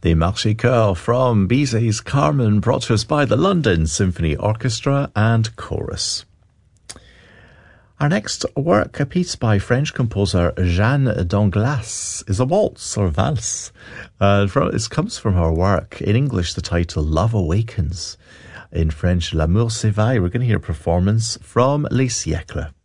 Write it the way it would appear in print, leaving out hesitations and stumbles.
The Marché Chœur from Bizet's Carmen, brought to us by the London Symphony Orchestra and Chorus. Our next work, a piece by French composer Jeanne Danglas, is a waltz or valse. It comes from her work. In English, the title Love Awakens. In French, L'amour s'éveille. We're going to hear a performance from Les Siècles.